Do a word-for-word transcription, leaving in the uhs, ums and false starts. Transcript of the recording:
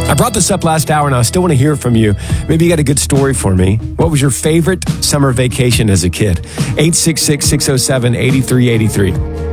I brought this up last hour, and I still want to hear from you. Maybe you got a good story for me. What was your favorite summer vacation as a kid? eight six six, six oh seven, eight three eight three.